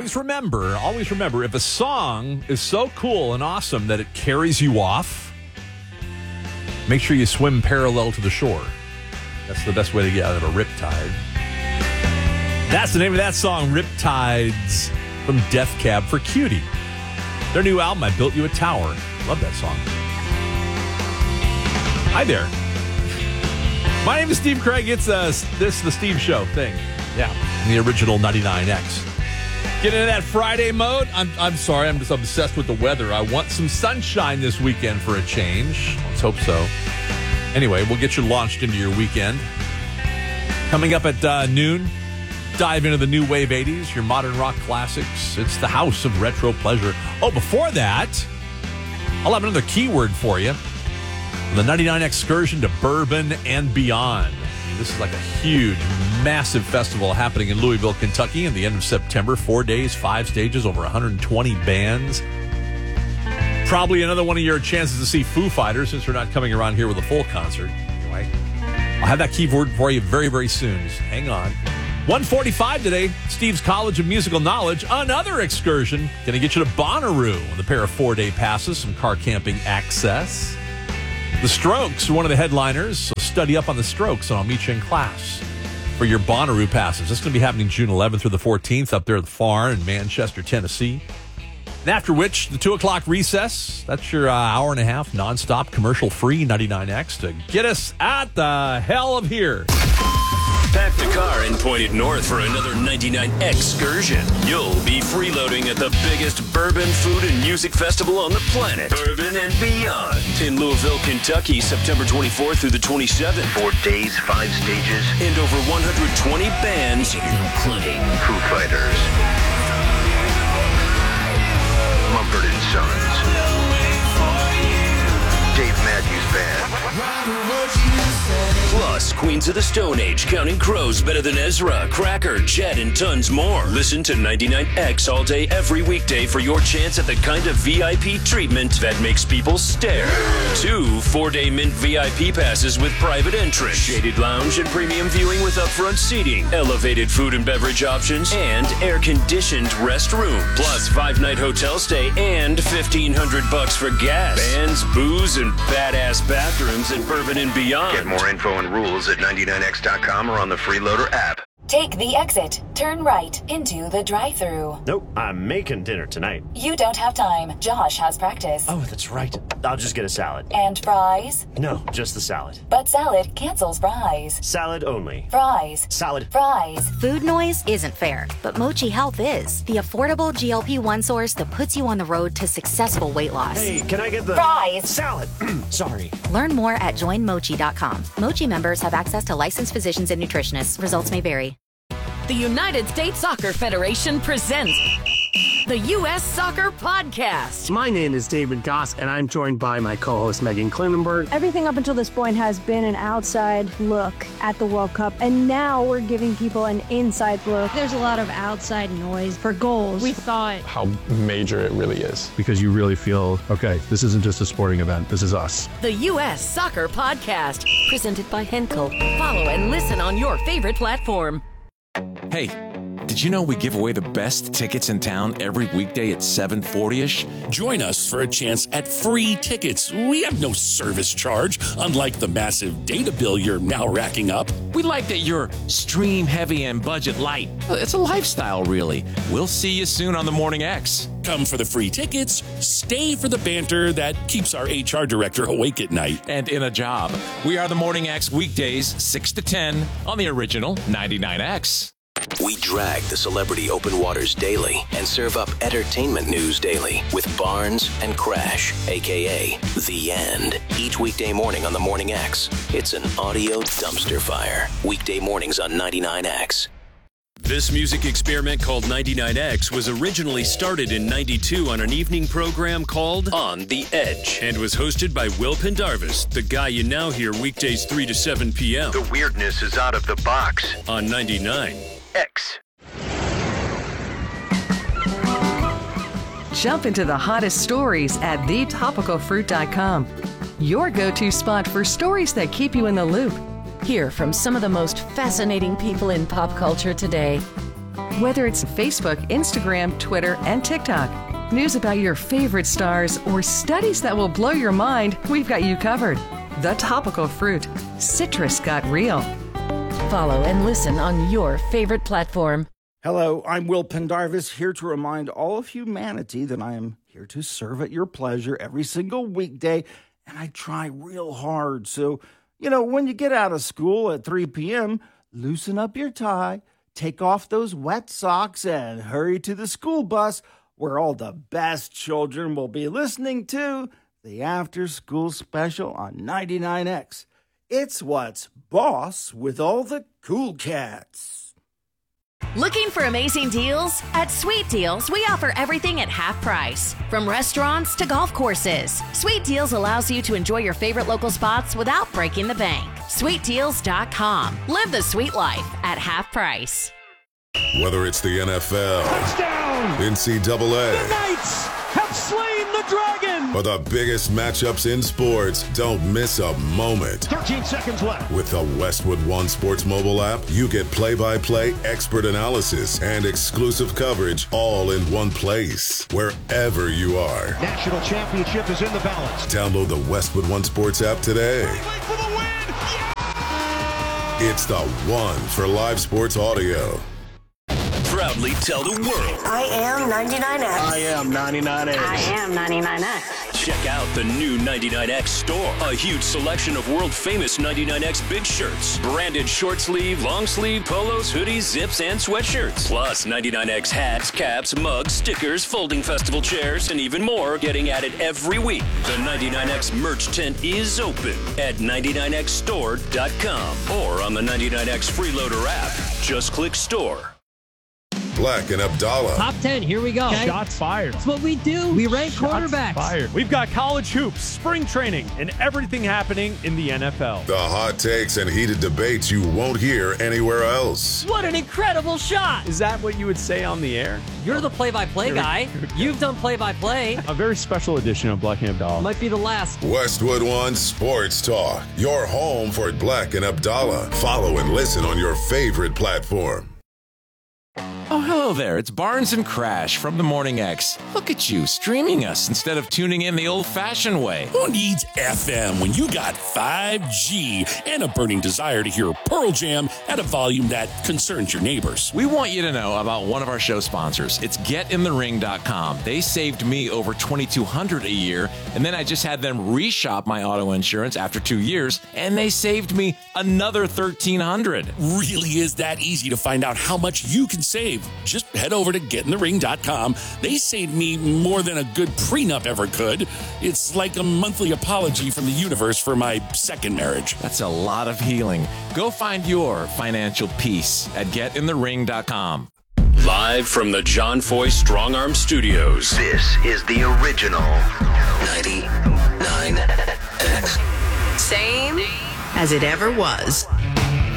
always remember, if a song is so cool and awesome that it carries you off, make sure you swim parallel to the shore. That's the best way to get out of a riptide. That's the name of that song, Riptides, from Death Cab for Cutie. Their new album, I Built You a Tower. Love that song. Hi there. My name is Steve Craig. It's the Steve Show thing. Yeah, the original 99X. Get into that Friday mode. I'm sorry, I'm just obsessed with the weather. I want some sunshine this weekend for a change. Let's hope so. Anyway, we'll get you launched into your weekend. Coming up at noon, dive into the new wave 80s, your modern rock classics. It's the house of retro pleasure. Oh, before that, I'll have another keyword for you. The 99 excursion to Bourbon and beyond. I mean, this is like a huge, massive festival happening in Louisville, Kentucky in the end of September. 4 days, 5 stages, over 120 bands. Probably another one of your chances to see Foo Fighters since they're not coming around here with a full concert. Anyway, I'll have that keyword for you very, very soon. Just hang on. 1:45 today, Steve's College of Musical Knowledge. Another excursion. Going to get you to Bonnaroo with a pair of 4-day passes, some car camping access. The Strokes are one of the headliners, so study up on the Strokes, and I'll meet you in class for your Bonnaroo passes. This is going to be happening June 11th through the 14th up there at the Farm in Manchester, Tennessee. And after which, the 2 o'clock recess. That's your hour and a half, nonstop, commercial-free 99X to get us out the hell of here. Pack the car and point it north for another 99 excursion. You'll be freeloading at the biggest bourbon, food, and music festival on the planet, Bourbon and Beyond, in Louisville, Kentucky, September 24th through the 27th. 4 days, 5 stages, and over 120 bands, including Foo Fighters, Mumford & Sons, Dave Matthews Band, plus Queens of the Stone Age, Counting Crows, Better Than Ezra, Cracker, Jet, and tons more. Listen to 99X all day, every weekday for your chance at the kind of VIP treatment that makes people stare. 2 4-day Mint VIP passes with private entrance, shaded lounge and premium viewing with upfront seating, elevated food and beverage options, and air-conditioned restroom. Plus 5-night hotel stay and $1,500 for gas. Bands, booze, and badass bathrooms at Bourbon and Beyond. Get more info and rules at 99x.com or on the Freeloader app. Take the exit. Turn right into the drive-thru. Nope, I'm making dinner tonight. You don't have time. Josh has practice. Oh, that's right. I'll just get a salad. And fries? No, just the salad. But salad cancels fries. Salad only. Fries. Salad. Fries. Food noise isn't fair, but Mochi Health is. The affordable GLP-1 source that puts you on the road to successful weight loss. Hey, can I get the... Fries. Salad. Sorry. Learn more at joinmochi.com. Mochi members have access to licensed physicians and nutritionists. Results may vary. The United States Soccer Federation presents the U.S. Soccer Podcast. My name is David Goss, and I'm joined by my co-host Megan Klinenberg. Everything up until this point has been an outside look at the World Cup, and now we're giving people an inside look. There's a lot of outside noise for goals. We thought how major it really is. Because you really feel, okay, this isn't just a sporting event, this is us. The U.S. Soccer Podcast, presented by Henkel. Follow and listen on your favorite platform. Hey, did you know we give away the best tickets in town every weekday at 7:40-ish? Join us for a chance at free tickets. We have no service charge, unlike the massive data bill you're now racking up. We like that you're stream heavy and budget light. It's a lifestyle, really. We'll see you soon on the Morning X. Come for the free tickets, stay for the banter that keeps our HR director awake at night. And in a job. We are the Morning X weekdays, 6 to 10 on the original 99X. We drag the celebrity open waters daily and serve up entertainment news daily with Barnes and Crash, a.k.a. The End. Each weekday morning on the Morning X, it's an audio dumpster fire. Weekday mornings on 99X. This music experiment called 99X was originally started in 92 on an evening program called On the Edge and was hosted by Will Pendarvis, the guy you now hear weekdays 3 to 7 p.m. The weirdness is out of the box. On 99X. Jump into the hottest stories at thetopicalfruit.com. Your go-to spot for stories that keep you in the loop. Hear from some of the most fascinating people in pop culture today. Whether it's Facebook, Instagram, Twitter, and TikTok, news about your favorite stars, or studies that will blow your mind, we've got you covered. The Topical Fruit. Citrus got real. Follow and listen on your favorite platform. Hello, I'm Will Pendarvis, here to remind all of humanity that I am here to serve at your pleasure every single weekday, and I try real hard. So, when you get out of school at 3 p.m., loosen up your tie, take off those wet socks, and hurry to the school bus where all the best children will be listening to the after-school special on 99X. It's what's boss with all the cool cats. Looking for amazing deals? At Sweet Deals, we offer everything at half price. From restaurants to golf courses, Sweet Deals allows you to enjoy your favorite local spots without breaking the bank. SweetDeals.com. Live the sweet life at half price. Whether it's the NFL, touchdown, NCAA, the Knights have slain the dragon, or the biggest matchups in sports, don't miss a moment. 13 seconds left. With the Westwood One Sports mobile app, you get play-by-play, expert analysis, and exclusive coverage all in one place, wherever you are. National championship is in the balance. Download the Westwood One Sports app today. For the win. Yeah! It's the one for live sports audio. Proudly tell the world. I am 99X. I am 99X. I am 99X. Check out the new 99X store. A huge selection of world-famous 99X big shirts. Branded short sleeve, long sleeve, polos, hoodies, zips, and sweatshirts. Plus 99X hats, caps, mugs, stickers, folding festival chairs, and even more getting added every week. The 99X merch tent is open at 99xstore.com or on the 99X Freeloader app. Just click store. Black and Abdallah. Top 10, here we go. Okay. Shots fired. That's what we do. We rank quarterbacks. Fired. We've got college hoops, spring training, and everything happening in the NFL. The hot takes and heated debates you won't hear anywhere else. What an incredible shot. Is that what you would say on the air? You're the play-by-play guy. You've done play-by-play. A very special edition of Black and Abdallah. Might be the last. Westwood One Sports Talk. Your home for Black and Abdallah. Follow and listen on your favorite platform. Oh, hello there. It's Barnes and Crash from the Morning X. Look at you, streaming us instead of tuning in the old-fashioned way. Who needs FM when you got 5G and a burning desire to hear Pearl Jam at a volume that concerns your neighbors? We want you to know about one of our show sponsors. It's GetInTheRing.com. They saved me over $2,200 a year, and then I just had them reshop my auto insurance after 2 years, and they saved me another $1,300. Really is that easy to find out how much you can save. Just head over to GetInTheRing.com. They saved me more than a good prenup ever could. It's like a monthly apology from the universe for my second marriage. That's a lot of healing. Go find your financial peace at GetInTheRing.com. Live from the John Foy Strong Arm Studios. This is the original 99X. Same as it ever was.